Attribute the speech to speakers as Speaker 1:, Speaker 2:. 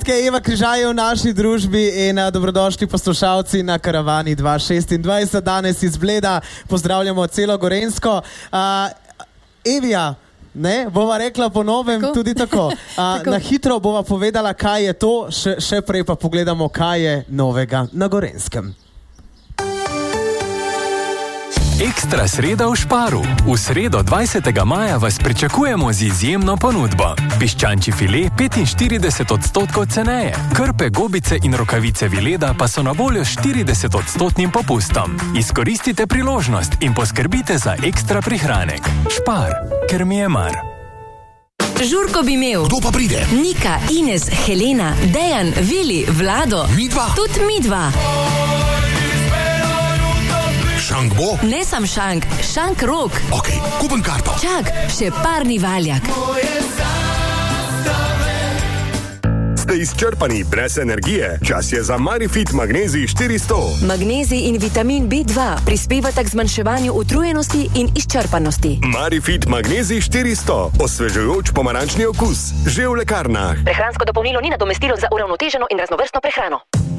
Speaker 1: Okay, Eva Križaj je v naši družbi in dobrodošli poslušalci na Karavani 226. Danes iz Bleda pozdravljamo celo Gorenjsko. Evija, ne, bova rekla po novem tudi tako. Na hitro bova povedala, kaj je to, še prej pa pogledamo, kaj je novega na Gorenskem.
Speaker 2: Ekstra sreda v Šparu. V sredo 20. maja vas pričakujemo z izjemno ponudbo. Piščančji file 45% ceneje. Krpe, gobice in rokavice Vileda pa so na voljo 40% popustom. Izkoristite priložnost in poskrbite za ekstra prihranek. Špar, ker mi je mar.
Speaker 3: Žurko bi imel.
Speaker 4: Kdo pa pride?
Speaker 3: Nika, Ines, Helena, Dejan, Vili, Vlado.
Speaker 4: Midva?
Speaker 3: Tudi midva.
Speaker 4: Šank bo?
Speaker 3: Ne sam šank, šank rok.
Speaker 4: Ok, kupim karto.
Speaker 3: Čak, še parni valjak.
Speaker 5: Ste izčrpani brez energije? Čas je za Marifit Magnezij 400.
Speaker 3: Magnezij in vitamin B2 prispevata k zmanjševanju utrujenosti in izčrpanosti.
Speaker 5: Marifit Magnezij 400. Osvežujoč pomarančni okus. Že v lekarnah.
Speaker 3: Prehransko dopolnilo ni nadomestilo za uravnoteženo in raznovrstno prehrano.